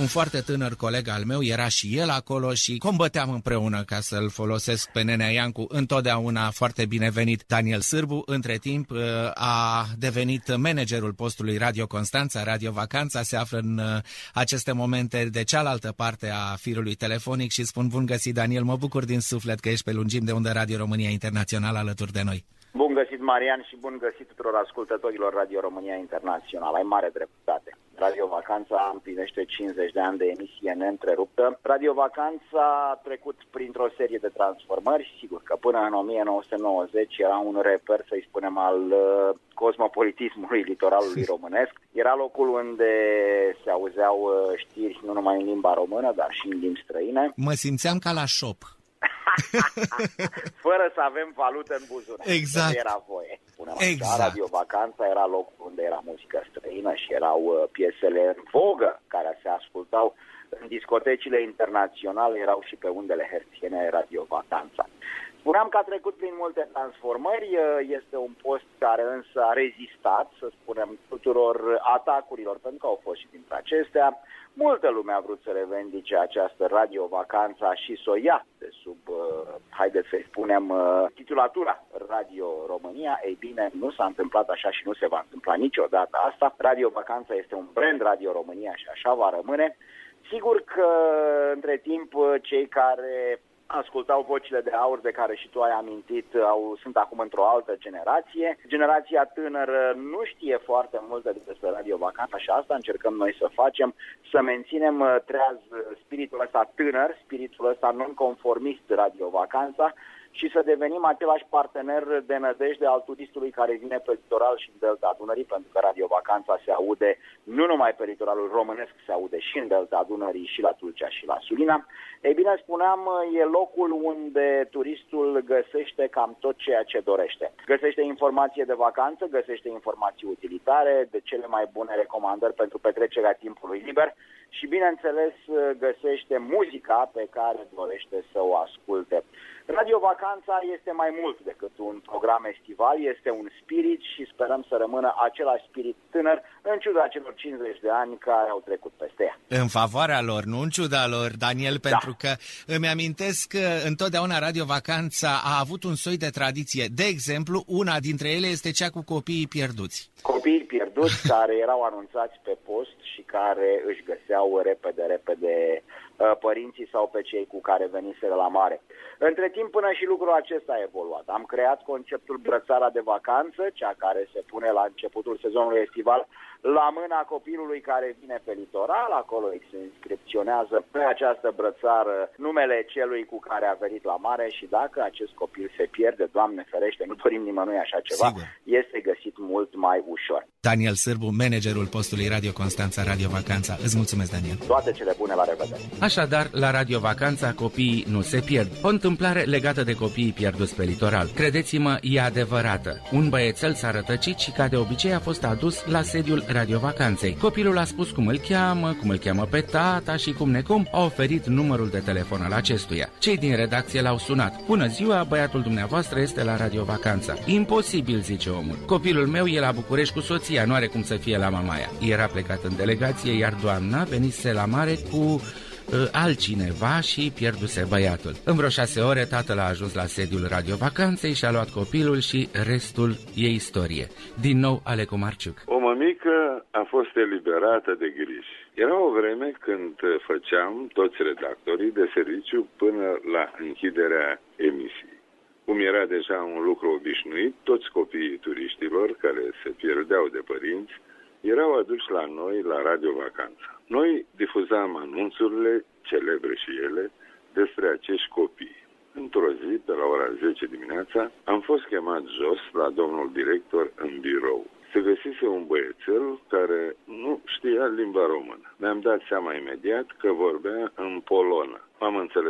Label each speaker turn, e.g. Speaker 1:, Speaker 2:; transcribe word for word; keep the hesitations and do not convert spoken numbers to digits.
Speaker 1: un foarte tânăr coleg al meu, era și el acolo și combăteam împreună ca să-l folosesc pe Nenea Iancu, întotdeauna foarte binevenit. Daniel Sârbu, între timp, a devenit managerul postului Radio Constanța, Radio Vacanța, se află în aceste momente de cealaltă parte a firului telefonic și spun bun găsit, Daniel, mă bucur din suflet că ești pe lungimi de undă Radio România Internațional alături de noi.
Speaker 2: Bun găsit, Marian, și bun găsit tuturor ascultătorilor Radio România Internațional. Ai mare dreptate. Radio Vacanța împlinește cincizeci de ani de emisie neîntreruptă. Radio Vacanța a trecut printr-o serie de transformări. Sigur că până în o mie nouă sute nouăzeci era un reper, să-i spunem, al uh, cosmopolitismului litoralului românesc. Era locul unde se auzeau uh, știri nu numai în limba română, dar și în limbi străine.
Speaker 1: Mă simțeam ca la shop.
Speaker 2: Fără să avem valută în buzunar.
Speaker 1: Exact.
Speaker 2: Nu era voie.
Speaker 1: Exact.
Speaker 2: Radio Vacanța era locul unde era muzică străină și erau uh, piesele în vogă care se ascultau în discotecile internaționale, erau și pe undele herțiene Radio Vacanța. Spuneam că a trecut prin multe transformări, este un post care însă a rezistat, să spunem, tuturor atacurilor, pentru că au fost și dintre acestea. Multă lume a vrut să revendice această Radio Vacanța și să o ia de sub, uh, haideți să-i spunem, uh, titulatura Radio România. Ei bine, nu s-a întâmplat așa și nu se va întâmpla niciodată asta. Radio Vacanța este un brand Radio România și așa va rămâne. Sigur că, între timp, cei care ascultau vocile de aur de care și tu ai amintit, au, sunt acum într-o altă generație. Generația tânără nu știe foarte multe despre Radio Vacanța și asta încercăm noi să facem, să menținem treaz spiritul ăsta tânăr, spiritul ăsta non-conformist Radio Vacanța și să devenim același partener de nădejde al turistului care vine pe litoral și în Delta Dunării, pentru că Radio Vacanța se aude nu numai pe litoralul românesc, se aude și în Delta Dunării, și la Tulcea și la Sulina. Ei bine, spuneam, e locul unde turistul găsește cam tot ceea ce dorește. Găsește informație de vacanță, găsește informații utilitare, de cele mai bune recomandări pentru petrecerea timpului liber și, bineînțeles, găsește muzica pe care dorește să o asculte. Radio Vacanța este mai mult decât un program estival, este un spirit și sperăm să rămână același spirit tânăr, în ciuda celor cincizeci de ani care au trecut peste ea.
Speaker 1: În favoarea lor, nu în ciuda lor, Daniel, pentru da. că îmi amintesc că întotdeauna Radio Vacanța a avut un soi de tradiție. De exemplu, una dintre ele este cea cu copiii pierduți.
Speaker 2: Copiii pierduți care erau anunțați pe post și care își găseau repede, repede părinții sau pe cei cu care veniseră la mare. Între timp, până și lucrul acesta a evoluat. Am creat conceptul brățara de vacanță, cea care se pune la începutul sezonului estival la mâna copilului care vine pe litoral. Acolo se inscripționează pe această brățară numele celui cu care a venit la mare și dacă acest copil se pierde, Doamne ferește, nu dorim nimănui așa ceva, Sigur. este găsit mult mai ușor.
Speaker 1: Daniel Sârbu, managerul postului Radio Constanța, Radio Vacanța. Îți mulțumesc, Daniel.
Speaker 2: Toate cele bune, la revedere.
Speaker 3: Așadar, la Radio Vacanța copiii nu se pierd. O întâmplare legată de copiii pierduți pe litoral. Credeți-mă, e adevărată. Un băiețel s-a rătăcit și ca de obicei a fost adus la sediul Radio Vacanței. Copilul a spus cum îl cheamă, cum îl cheamă pe tata și cum necum a oferit numărul de telefon al acestuia. Cei din redacție l-au sunat. Bună ziua, băiatul dumneavoastră este la Radio Vacanța. Imposibil, zice omul. Copilul meu e la București cu soția, nu are cum să fie la Mamaia. Era plecat în delegație, iar doamna venise la mare cu altcineva și pierduse băiatul. În vreo șase ore, tatăl a ajuns la sediul Radio Vacanței și a luat copilul și restul e istorie. Din nou, Alecu Marciuc.
Speaker 4: O mămică a fost eliberată de griji. Era o vreme când făceam, toți redactorii, de serviciu până la închiderea emisiei. Cum era deja un lucru obișnuit, toți copiii turiștilor care se pierdeau de părinți erau aduși la noi la Radio Vacanța. Noi difuzam anunțurile, celebre și ele, despre acești copii. Într-o zi, pe la ora zece dimineața, am fost chemat jos la domnul director în birou. Se găsise un băiețel care nu știa limba română. Mi-am dat seama imediat că vorbea în polonă. M-am înțeles